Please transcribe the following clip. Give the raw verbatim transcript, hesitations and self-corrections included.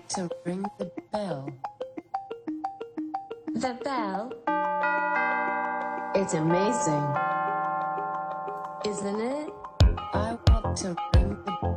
to ring the bell. The bell? It's amazing, isn't it? I want to ring the